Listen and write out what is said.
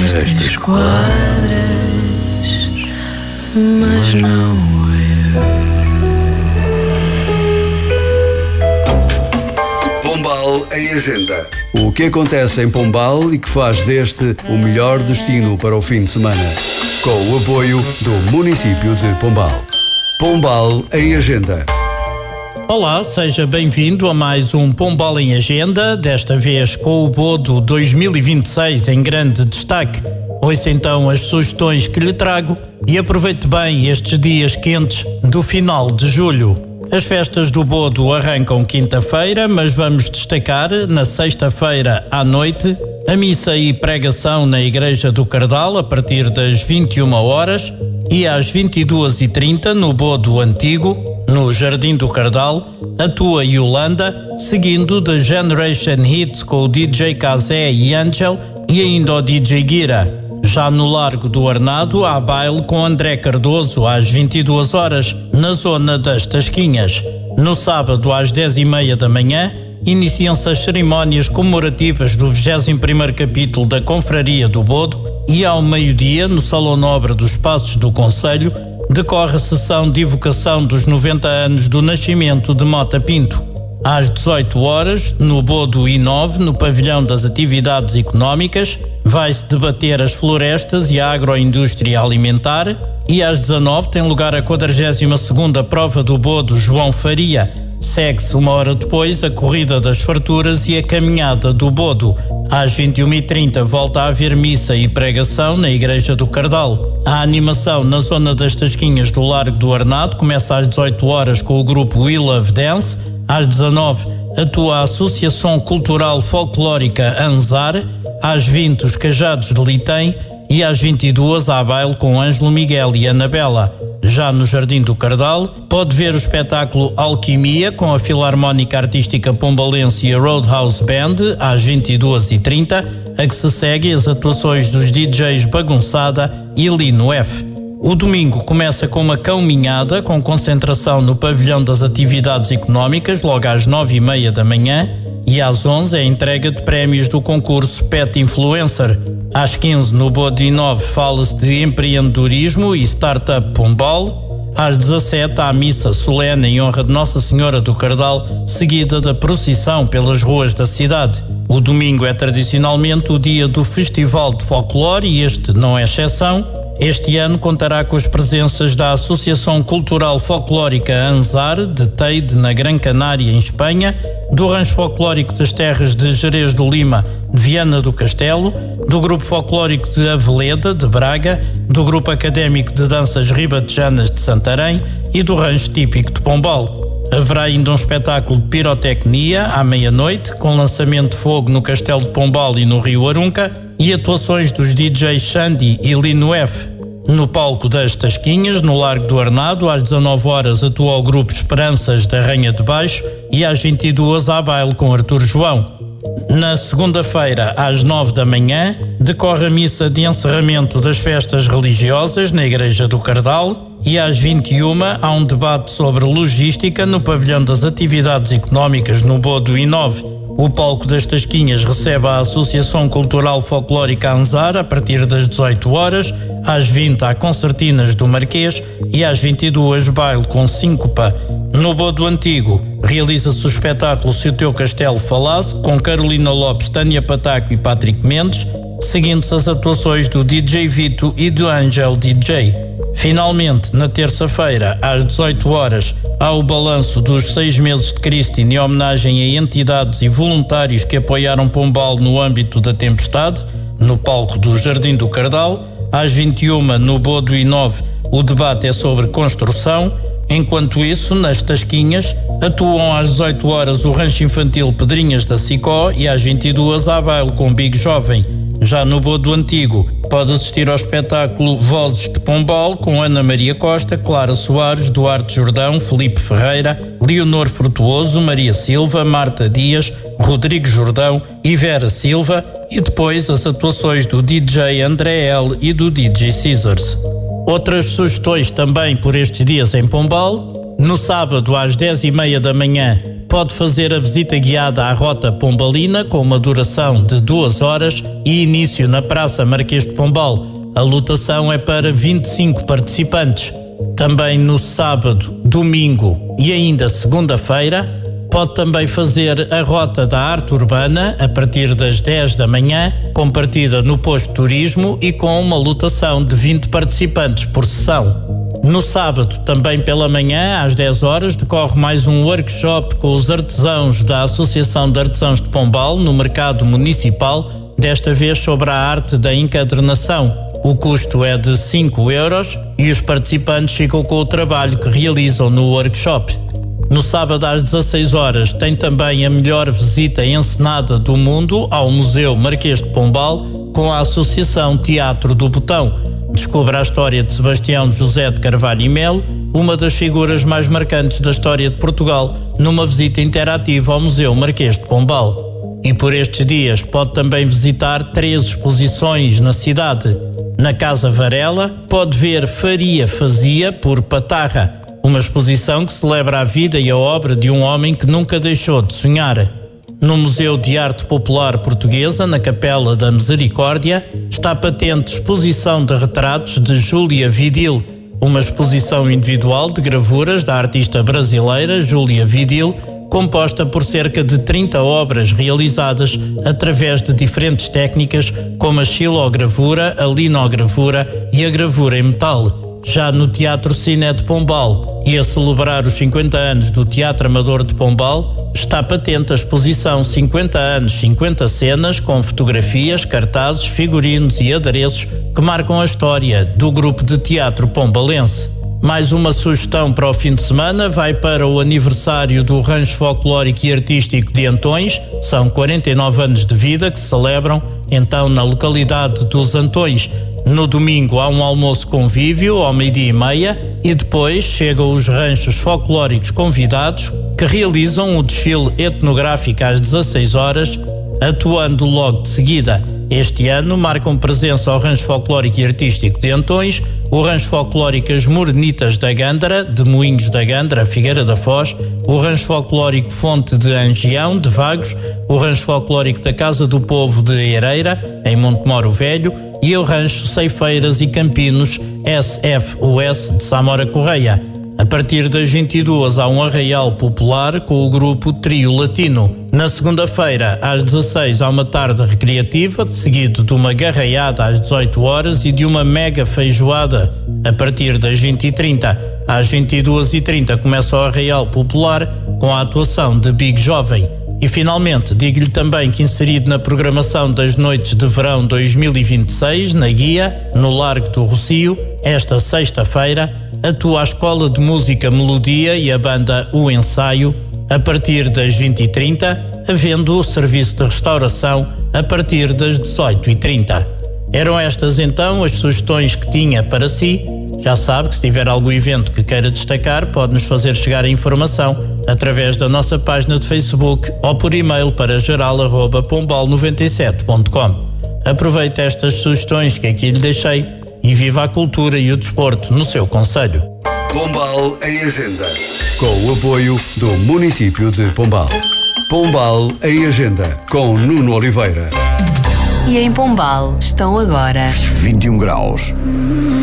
Estas quadras, mas não eu. Pombal em Agenda. O que acontece em Pombal e que faz deste o melhor destino para o fim de semana. Com o apoio do município de Pombal. Pombal em Agenda. Olá, seja bem-vindo a mais um Pombal em Agenda, desta vez com o Bodo 2026 em grande destaque. Ouça então as sugestões que lhe trago e aproveite bem estes dias quentes do final de julho. As festas do Bodo arrancam quinta-feira, mas vamos destacar, na sexta-feira à noite, a missa e pregação na Igreja do Cardal a partir das 21 horas e às 22h30 no Bodo Antigo, no Jardim do Cardal, atua Yolanda, seguindo The Generation Hits com o DJ Kazé e Angel e ainda o DJ Guira. Já no Largo do Arnado, há baile com André Cardoso às 22 horas, na zona das Tasquinhas. No sábado, às 10h30 da manhã, iniciam-se as cerimónias comemorativas do 21º capítulo da Confraria do Bodo e ao meio-dia, no Salão Nobre dos Passos do Concelho, decorre a sessão de evocação dos 90 anos do nascimento de Mota Pinto. Às 18 horas, no Bodo I9, no Pavilhão das Atividades Económicas, vai-se debater as florestas e a agroindústria alimentar e às 19 tem lugar a 42ª prova do Bodo João Faria. Segue-se uma hora depois a corrida das farturas e a caminhada do Bodo. Às 21h30 volta a haver missa e pregação na Igreja do Cardal. A animação na zona das Tasquinhas do Largo do Arnado começa às 18 horas com o grupo We Love Dance. Às 19 atua a Associação Cultural Folclórica Anzar. Às 20 os Cajados de Litem e às 22 há baile com Ângelo Miguel e Anabela. Já no Jardim do Cardal, pode ver o espetáculo Alquimia com a Filarmónica Artística Pombalense e a Roadhouse Band às 22h30, a que se seguem as atuações dos DJs Bagunçada e Lino F. O domingo começa com uma caminhada com concentração no Pavilhão das Atividades Económicas logo às 9h30 da manhã e às 11 é a entrega de prémios do concurso Pet Influencer. Às 15 no Bodo I9 fala-se de empreendedorismo e startup Pombal. Às 17 há a missa solene em honra de Nossa Senhora do Cardal, seguida da procissão pelas ruas da cidade. O domingo é tradicionalmente o dia do Festival de Folclore e este não é exceção. Este ano contará com as presenças da Associação Cultural Folclórica Anzar, de Teide, na Gran Canária, em Espanha, do Rancho Folclórico das Terras de Jerez do Lima, de Viana do Castelo, do Grupo Folclórico de Aveleda, de Braga, do Grupo Académico de Danças Ribatejanas de Santarém e do Rancho Típico de Pombal. Haverá ainda um espetáculo de pirotecnia à meia-noite, com lançamento de fogo no Castelo de Pombal e no Rio Arunca, e atuações dos DJs Xandi e Lino F. No palco das Tasquinhas, no Largo do Arnado, às 19 horas atua o grupo Esperanças da Ranha de Baixo e às 22 há baile com Artur João. Na segunda-feira, às 9 da manhã, decorre a missa de encerramento das festas religiosas na Igreja do Cardal e às 21 há um debate sobre logística no Pavilhão das Atividades Económicas no Bodo I9. O palco das Tasquinhas recebe a Associação Cultural Folclórica Anzar a partir das 18 horas, às 20 há concertinas do Marquês e às 22 baile com síncopa. No Bodo Antigo realiza-se o espetáculo Se o Teu Castelo Falasse, com Carolina Lopes, Tânia Pataco e Patrick Mendes, seguindo-se as atuações do DJ Vito e do Angel DJ. Finalmente, na terça-feira, às 18 horas, há o balanço dos 6 meses de Cristo em homenagem a entidades e voluntários que apoiaram Pombal no âmbito da tempestade, no palco do Jardim do Cardal. Às 21, no Bodo I9, o debate é sobre construção. Enquanto isso, nas Tasquinhas, atuam às 18 horas o Rancho Infantil Pedrinhas da Sicó e às 22 há baile com Big Jovem. Já no Bodo Antigo, pode assistir ao espetáculo Vozes de Pombal com Ana Maria Costa, Clara Soares, Duarte Jordão, Felipe Ferreira, Leonor Frutuoso, Maria Silva, Marta Dias, Rodrigo Jordão e Vera Silva e depois as atuações do DJ André L e do DJ Caesars. Outras sugestões também por estes dias em Pombal. No sábado às 10h30 da manhã pode fazer a visita guiada à Rota Pombalina com uma duração de 2 horas e início na Praça Marquês de Pombal. A lotação é para 25 participantes. Também no sábado, domingo e ainda segunda-feira, pode também fazer a Rota da Arte Urbana a partir das 10 da manhã, com partida no posto de turismo e com uma lotação de 20 participantes por sessão. No sábado, também pela manhã, às 10 horas, decorre mais um workshop com os artesãos da Associação de Artesãos de Pombal no Mercado Municipal, desta vez sobre a arte da encadernação. O custo é de 5 euros e os participantes ficam com o trabalho que realizam no workshop. No sábado às 16 horas tem também a melhor visita encenada do mundo ao Museu Marquês de Pombal com a Associação Teatro do Botão. Descubra a história de Sebastião José de Carvalho e Melo, uma das figuras mais marcantes da história de Portugal, numa visita interativa ao Museu Marquês de Pombal. E por estes dias pode também visitar 3 exposições na cidade. Na Casa Varela pode ver Faria Fazia por Patarra, uma exposição que celebra a vida e a obra de um homem que nunca deixou de sonhar. No Museu de Arte Popular Portuguesa, na Capela da Misericórdia, está patente exposição de retratos de Júlia Vidil, uma exposição individual de gravuras da artista brasileira Júlia Vidil, composta por cerca de 30 obras realizadas através de diferentes técnicas como a xilogravura, a linogravura e a gravura em metal. Já no Teatro Ciné de Pombal e a celebrar os 50 anos do Teatro Amador de Pombal, está patente a exposição 50 anos, 50 cenas com fotografias, cartazes, figurinos e adereços que marcam a história do grupo de teatro pombalense. Mais uma sugestão para o fim de semana vai para o aniversário do Rancho Folclórico e Artístico de Antões. São 49 anos de vida que se celebram então na localidade dos Antões. No domingo há um almoço convívio ao 12:30 e depois chegam os ranchos folclóricos convidados que realizam o desfile etnográfico às 16 horas, atuando logo de seguida. Este ano marcam presença ao Rancho Folclórico e Artístico de Antões, o Rancho Folclórico As Morenitas da Gândara, de Moinhos da Gândara, Figueira da Foz, o Rancho Folclórico Fonte de Angião, de Vagos, o Rancho Folclórico da Casa do Povo de Ereira, em Montemoro Velho, e o Rancho Ceifeiras e Campinos SFUS de Samora Correia. A partir das 22 há um arraial popular com o grupo Trio Latino. Na segunda-feira, às 16, há uma tarde recreativa, seguido de uma garraiada às 18 horas e de uma mega feijoada. A partir das 20h30 às 22h30 começa o arraial popular com a atuação de Big Jovem. E finalmente, digo-lhe também que inserido na programação das Noites de Verão 2026, na Guia, no Largo do Rocio, esta sexta-feira, atua a Escola de Música Melodia e a banda O Ensaio, a partir das 20h30, havendo o serviço de restauração a partir das 18h30. Eram estas então as sugestões que tinha para si. Já sabe que se tiver algum evento que queira destacar, pode-nos fazer chegar a informação através da nossa página de Facebook ou por e-mail para geral@pombal97.com. Aproveite estas sugestões que aqui lhe deixei e viva a cultura e o desporto no seu concelho. Pombal em Agenda, com o apoio do município de Pombal. Pombal em Agenda, com Nuno Oliveira. E em Pombal estão agora 21 graus.